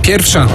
pierwsza.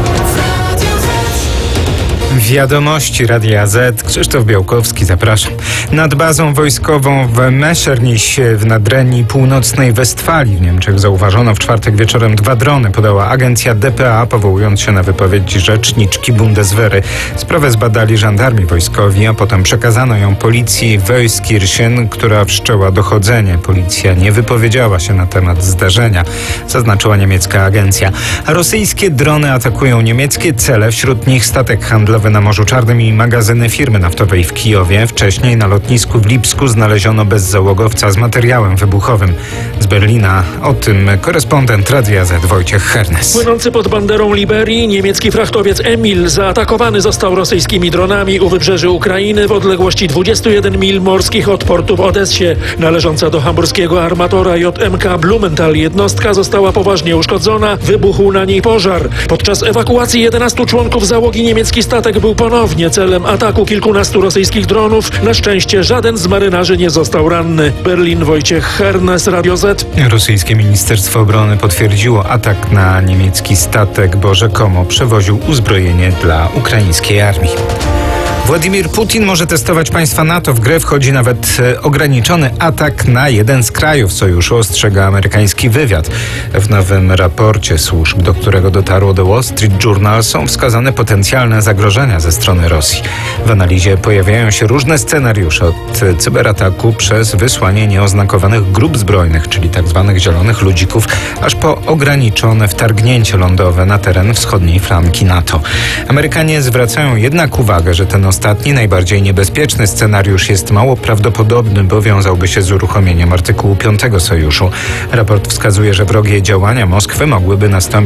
Wiadomości Radia Z. Krzysztof Białkowski, zapraszam. Nad bazą wojskową w Meschernich w Nadrenii Północnej Westfalii w Niemczech zauważono w czwartek wieczorem 2 drony, podała agencja dpa, powołując się na wypowiedź rzeczniczki Bundeswehry. Sprawę zbadali żandarmi wojskowi, a potem przekazano ją policji w Euskirchen, która wszczęła dochodzenie. Policja nie wypowiedziała się na temat zdarzenia, zaznaczyła niemiecka agencja. A rosyjskie drony atakują niemieckie cele, wśród nich statek handlowy na Morzu Czarnym i magazyny firmy naftowej w Kijowie. Wcześniej na lotnisku w Lipsku znaleziono bezzałogowca z materiałem wybuchowym. Z Berlina o tym korespondent Radia Z Wojciech Hernes. Płynący pod banderą Liberii niemiecki frachtowiec Emil zaatakowany został rosyjskimi dronami u wybrzeży Ukrainy w odległości 21 mil morskich od portu w Odessie. Należąca do hamburskiego armatora JMK Blumenthal jednostka została poważnie uszkodzona. Wybuchł na niej pożar. Podczas ewakuacji 11 członków załogi niemiecki statek był ponownie celem ataku kilkunastu rosyjskich dronów. Na szczęście żaden z marynarzy nie został ranny. Berlin, Wojciech Hernes, Radio Z. Rosyjskie Ministerstwo Obrony potwierdziło atak na niemiecki statek, bo rzekomo przewoził uzbrojenie dla ukraińskiej armii. Władimir Putin może testować państwa NATO. W grę wchodzi nawet ograniczony atak na jeden z krajów sojuszu, ostrzega amerykański wywiad. W nowym raporcie służb, do którego dotarło The Wall Street Journal, są wskazane potencjalne zagrożenia ze strony Rosji. W analizie pojawiają się różne scenariusze, od cyberataku przez wysłanie nieoznakowanych grup zbrojnych, czyli tzw. zielonych ludzików, aż po ograniczone wtargnięcie lądowe na teren wschodniej flanki NATO. Amerykanie zwracają jednak uwagę, że ten ostatni, najbardziej niebezpieczny scenariusz jest mało prawdopodobny, bo wiązałby się z uruchomieniem artykułu 5 sojuszu. Raport wskazuje, że wrogie działania Moskwy mogłyby nastąpić